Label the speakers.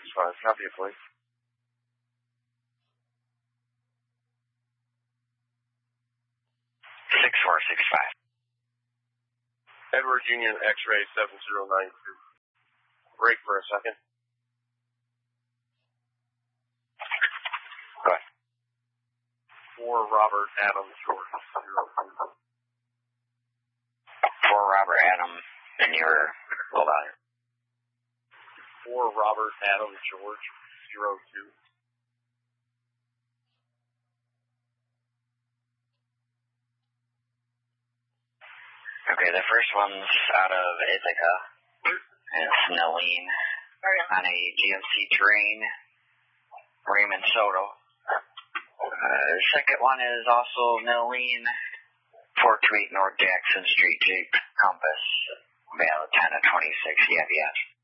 Speaker 1: 465. Copy it, please.
Speaker 2: 6465.
Speaker 1: Edward Union X-ray 7092. Break for a second.
Speaker 2: Go ahead.
Speaker 1: 4 Robert Adam George 02.
Speaker 2: 4 Robert Adam, and you're, hold on.
Speaker 1: 4 Robert Adam George 02.
Speaker 2: Okay, the first one's out of Ithaca. It's Nalene on a GMC Terrain, Raymond Soto. The second one is also Nalene, 428 North Jackson Street, Jeep Compass, male 10 of 26, yeah.